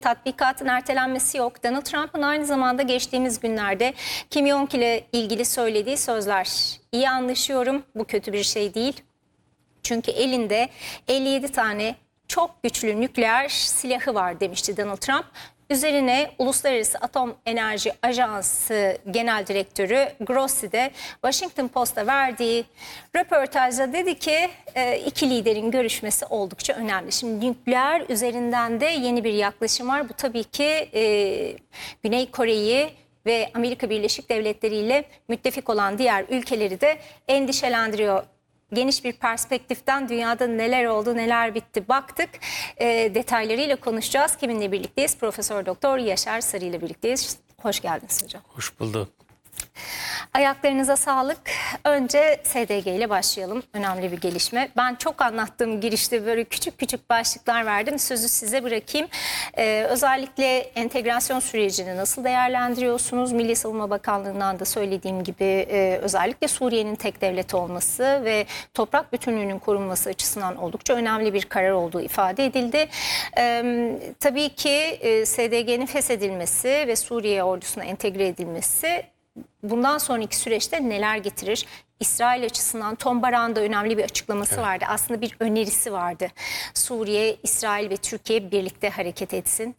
tatbikatın ertelenmesi yok. Donald Trump'ın aynı zamanda geçtiğimiz günlerde Kim Jong ile ilgili söylediği sözler. İyi anlaşıyorum, bu kötü bir şey değil. Çünkü elinde 57 tane çok güçlü nükleer silahı var demişti Donald Trump. Üzerine Uluslararası Atom Enerji Ajansı Genel Direktörü Grossi de Washington Post'a verdiği röportajda dedi ki iki liderin görüşmesi oldukça önemli. Şimdi nükleer üzerinden de yeni bir yaklaşım var. Bu tabii ki Güney Kore'yi ve Amerika Birleşik Devletleri ile müttefik olan diğer ülkeleri de endişelendiriyor. Geniş bir perspektiften dünyada neler oldu, neler bitti baktık. Detaylarıyla konuşacağız. Kiminle birlikteyiz? Profesör Doktor Yaşar Sarı ile birlikteyiz. Hoş geldiniz hocam. Hoş bulduk. Ayaklarınıza sağlık. Önce SDG ile başlayalım. Önemli bir gelişme. Ben çok anlattığım girişte böyle küçük küçük başlıklar verdim. Sözü size bırakayım. Özellikle entegrasyon sürecini nasıl değerlendiriyorsunuz? Milli Savunma Bakanlığı'ndan da söylediğim gibi özellikle Suriye'nin tek devlet olması ve toprak bütünlüğünün korunması açısından oldukça önemli bir karar olduğu ifade edildi. Tabii ki SDG'nin feshedilmesi ve Suriye ordusuna entegre edilmesi bundan sonraki süreçte neler getirir? İsrail açısından Tom Barak'ın da önemli bir açıklaması vardı. Aslında bir önerisi vardı. Suriye, İsrail ve Türkiye birlikte hareket etsin.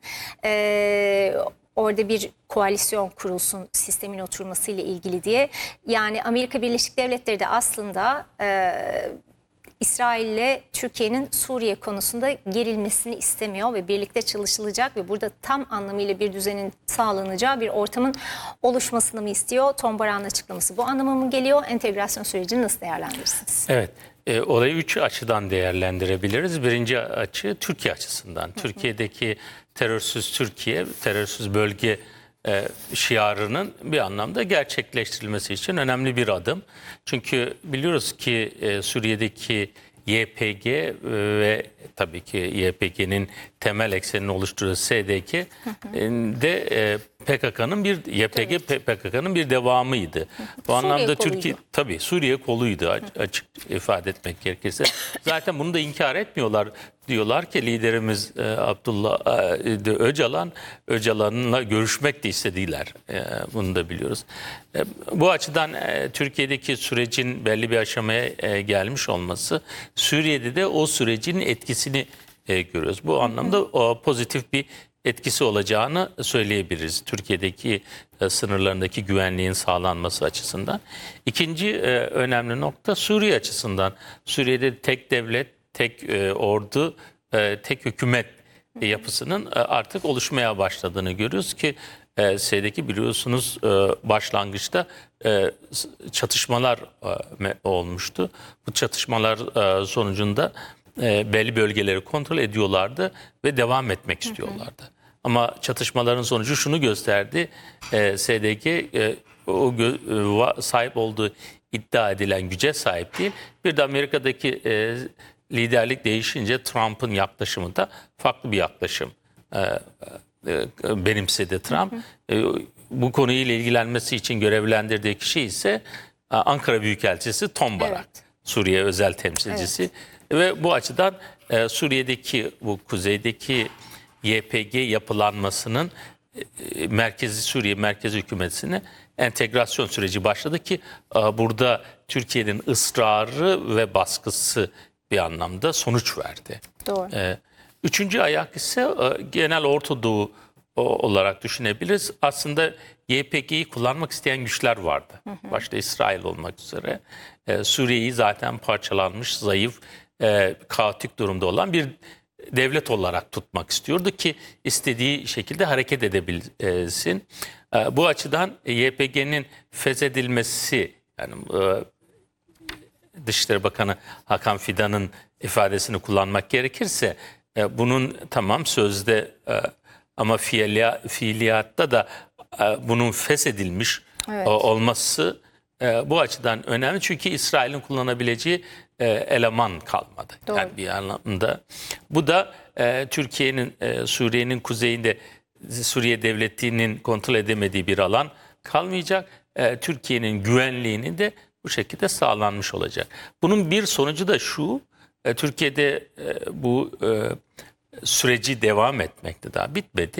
Orada bir koalisyon kurulsun sistemin oturması ile ilgili diye. Yani Amerika Birleşik Devletleri de aslında İsrail ile Türkiye'nin Suriye konusunda gerilmesini istemiyor ve birlikte çalışılacak ve burada tam anlamıyla bir düzenin sağlanacağı bir ortamın oluşmasını mı istiyor? Tom Barak'ın açıklaması bu anlama mı geliyor? Entegrasyon sürecini nasıl değerlendirirsiniz? Evet, olayı 3 açıdan değerlendirebiliriz. Birinci açı Türkiye açısından. Türkiye'deki terörsüz Türkiye, terörsüz bölge şiarının bir anlamda gerçekleştirilmesi için önemli bir adım. Çünkü biliyoruz ki Suriye'deki YPG ve tabii ki YPG'nin temel eksenini oluşturuyor SDG de PKK'nın bir PKK'nın bir devamıydı. Bu anlamda Türkiye tabii Suriye koluydu açık ifade etmek gerekirse. Zaten bunu da inkar etmiyorlar. Diyorlar ki liderimiz Abdullah Öcalan'la görüşmek de istediler. Bunu da biliyoruz. Bu açıdan Türkiye'deki sürecin belli bir aşamaya gelmiş olması, Suriye'de de o sürecin etkisini görüyoruz. Bu anlamda pozitif bir etkisi olacağını söyleyebiliriz. Türkiye'deki sınırlarındaki güvenliğin sağlanması açısından. İkinci önemli nokta Suriye açısından. Suriye'de tek devlet, tek ordu, tek hükümet yapısının artık oluşmaya başladığını görüyoruz ki S'deki biliyorsunuz başlangıçta çatışmalar olmuştu. Bu çatışmalar sonucunda belli bölgeleri kontrol ediyorlardı ve devam etmek istiyorlardı. Ama çatışmaların sonucu şunu gösterdi. SDG sahip olduğu iddia edilen güce sahip değil. Bir de Amerika'daki liderlik değişince Trump'ın yaklaşımı da farklı bir yaklaşım benimsedi Trump. Bu konuyla ilgilenmesi için görevlendirdiği kişi ise Ankara Büyükelçisi Tom Barak. Evet. Suriye özel temsilcisi. Evet. Ve bu açıdan Suriye'deki bu kuzeydeki YPG yapılanmasının Suriye merkezi hükümetine entegrasyon süreci başladı ki burada Türkiye'nin ısrarı ve baskısı bir anlamda sonuç verdi. Doğru. Üçüncü ayak ise genel Orta Doğu olarak düşünebiliriz. Aslında YPG'yi kullanmak isteyen güçler vardı. Başta İsrail olmak üzere. Suriye'yi zaten parçalanmış, zayıf, kaotik durumda olan bir devlet olarak tutmak istiyordu ki istediği şekilde hareket edebilsin. Bu açıdan YPG'nin feshedilmesi, yani Dışişleri Bakanı Hakan Fidan'ın ifadesini kullanmak gerekirse bunun tamam sözde ama fiiliyatta da bunun feshedilmiş olması bu açıdan önemli. Çünkü İsrail'in kullanabileceği eleman kalmadı. Doğru. Yani bir anlamda. Bu da Türkiye'nin Suriye'nin kuzeyinde Suriye devletinin kontrol edemediği bir alan kalmayacak. Türkiye'nin güvenliğini de bu şekilde sağlanmış olacak. Bunun bir sonucu da şu, Türkiye'de bu süreci devam etmekte, daha bitmedi.